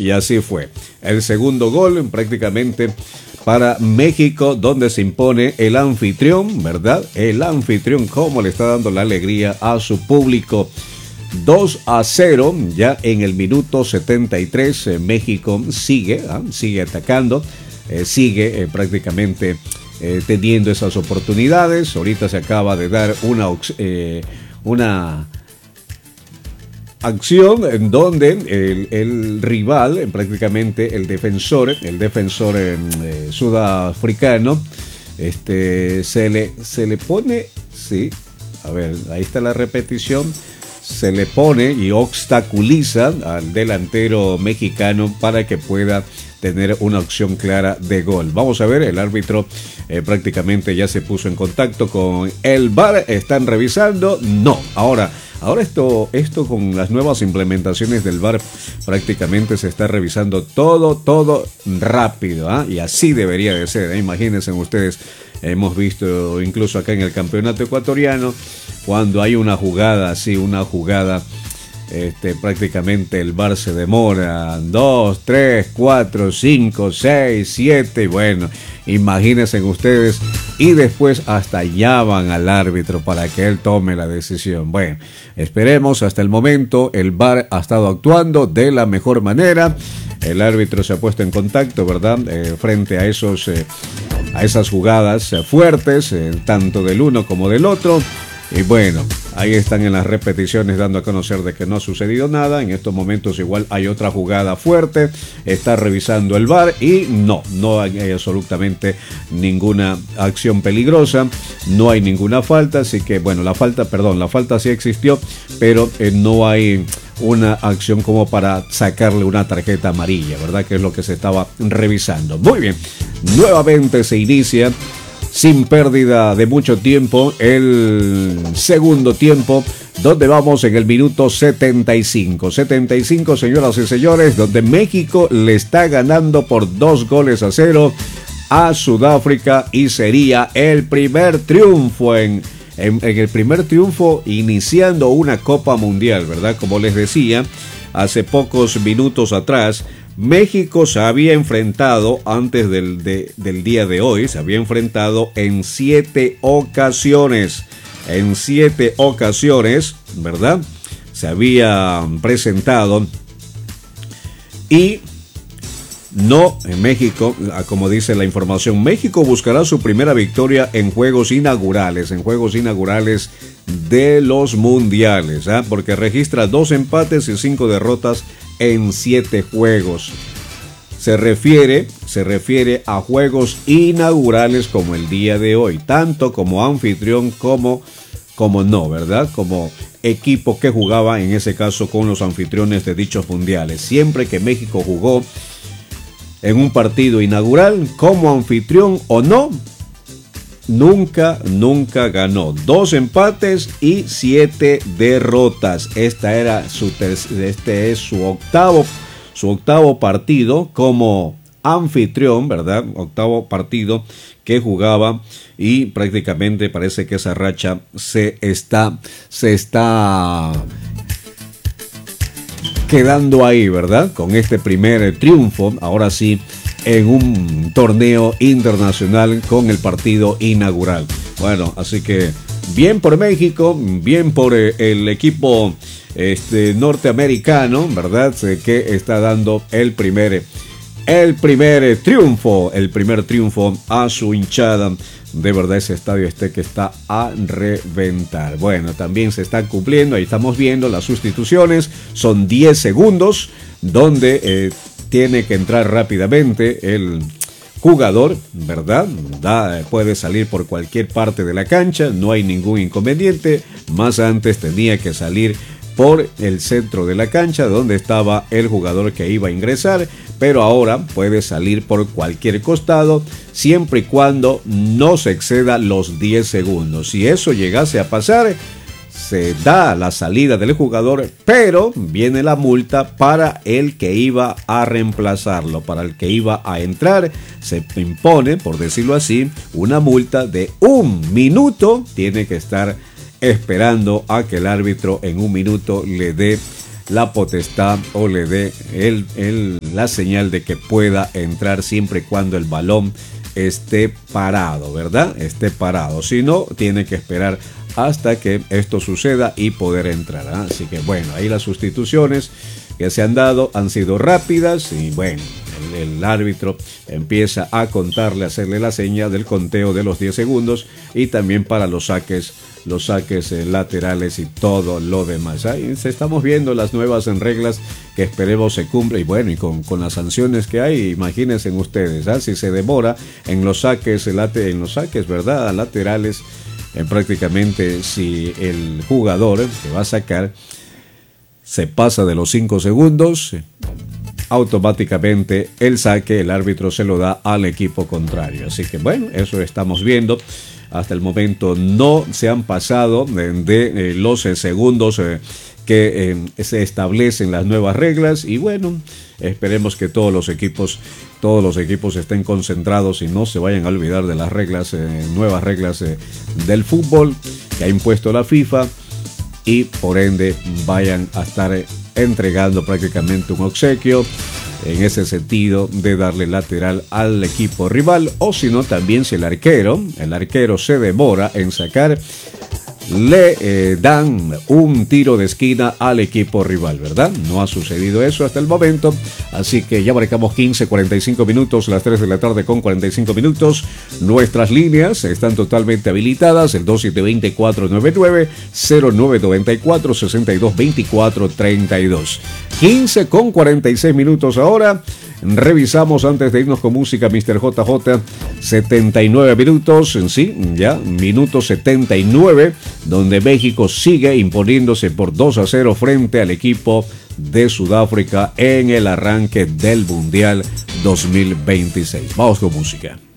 Y así fue. El segundo gol prácticamente para México, donde se impone el anfitrión, ¿verdad? El anfitrión, cómo le está dando la alegría a su público. 2-0, ya en el minuto 73, México sigue atacando, sigue prácticamente teniendo esas oportunidades. Ahorita se acaba de dar una acción en donde el rival, prácticamente el defensor sudafricano, se le pone, sí, a ver, ahí está la repetición, se le pone y obstaculiza al delantero mexicano para que pueda tener una opción clara de gol. Vamos a ver, el árbitro prácticamente ya se puso en contacto con el VAR, están revisando, no, ahora esto con las nuevas implementaciones del VAR prácticamente se está revisando todo rápido, y así debería de ser, imagínense ustedes, hemos visto incluso acá en el campeonato ecuatoriano, cuando hay una jugada prácticamente el VAR se demora 2, 3, 4, 5, 6, 7, y bueno, imagínense ustedes, y después hasta llaman al árbitro para que él tome la decisión. Bueno, esperemos, hasta el momento el VAR ha estado actuando de la mejor manera, el árbitro se ha puesto en contacto, ¿verdad? Frente a esas jugadas fuertes, tanto del uno como del otro. Y bueno, ahí están en las repeticiones dando a conocer de que no ha sucedido nada. En estos momentos igual hay otra jugada fuerte. Está revisando el VAR y no hay absolutamente ninguna acción peligrosa. No hay ninguna falta. Así que bueno, la falta sí existió, pero no hay una acción como para sacarle una tarjeta amarilla, ¿verdad? Que es lo que se estaba revisando. Muy bien, nuevamente se inicia sin pérdida de mucho tiempo el segundo tiempo, donde vamos en el minuto 75, señoras y señores, donde México le está ganando por 2-0 a Sudáfrica, y sería el primer triunfo en el primer triunfo iniciando una Copa Mundial, ¿verdad? Como les decía, hace pocos minutos atrás, México se había enfrentado, antes del día de hoy, se había enfrentado en 7 ocasiones. En 7 ocasiones, ¿verdad? Se había presentado. Y no, en México, como dice la información, México buscará su primera victoria en juegos inaugurales de los mundiales, porque registra 2 empates y 5 derrotas en 7 juegos. Se refiere a juegos inaugurales como el día de hoy, tanto como anfitrión como no, ¿verdad? Como equipo que jugaba en ese caso con los anfitriones de dichos mundiales. Siempre que México jugó en un partido inaugural como anfitrión o no, nunca ganó. 2 empates y 7 derrotas. Este es su octavo partido como anfitrión, ¿verdad? Octavo partido que jugaba, y prácticamente parece que esa racha se está quedando ahí, ¿verdad? Con este primer triunfo, ahora sí, en un torneo internacional con el partido inaugural. Bueno, así que bien por México, bien por el equipo norteamericano, ¿verdad? Que está dando el primer triunfo a su hinchada. De verdad, ese estadio que está a reventar. Bueno, también se están cumpliendo, ahí estamos viendo las sustituciones, son 10 segundos donde tiene que entrar rápidamente el jugador, ¿verdad? Puede salir por cualquier parte de la cancha, no hay ningún inconveniente. Más antes tenía que salir por el centro de la cancha donde estaba el jugador que iba a ingresar, pero ahora puede salir por cualquier costado siempre y cuando no se exceda los 10 segundos. Si eso llegase a pasar, se da la salida del jugador, pero viene la multa para el que iba a reemplazarlo, para el que iba a entrar. Se impone, por decirlo así, una multa de 1 minuto. Tiene que estar esperando a que el árbitro en 1 minuto le dé la potestad o le dé la señal de que pueda entrar siempre y cuando el balón esté parado, ¿verdad? Esté parado. Si no, tiene que esperar hasta que esto suceda y poder entrar. Así que bueno, ahí las sustituciones que se han dado han sido rápidas y bueno, el árbitro empieza a contarle, a hacerle la seña del conteo de los 10 segundos y también para los saques laterales y todo lo demás. Ahí estamos viendo las nuevas reglas que esperemos se cumplan y bueno, y con las sanciones que hay, imagínense ustedes, si se demora en los saques, ¿verdad? Laterales, prácticamente si el jugador que va a sacar se pasa de los 5 segundos, automáticamente el saque, el árbitro se lo da al equipo contrario. Así que bueno, eso estamos viendo. Hasta el momento no se han pasado de los segundos que se establecen las nuevas reglas y bueno, esperemos que todos los equipos estén concentrados y no se vayan a olvidar de las reglas, nuevas reglas del fútbol que ha impuesto la FIFA y por ende vayan a estar entregando prácticamente un obsequio en ese sentido de darle lateral al equipo rival, o si no también si el arquero se demora en sacar, le dan un tiro de esquina al equipo rival, ¿verdad? No ha sucedido eso hasta el momento, así que ya marcamos 15:45 minutos, las 3 de la tarde con 45 minutos. Nuestras líneas están totalmente habilitadas, el 2720-499, 0994-6224-32. 15:46 minutos ahora. Revisamos antes de irnos con música, Mr. JJ, 79 minutos, sí, ya, minuto 79, donde México sigue imponiéndose por 2-0 frente al equipo de Sudáfrica en el arranque del Mundial 2026. Vamos con música.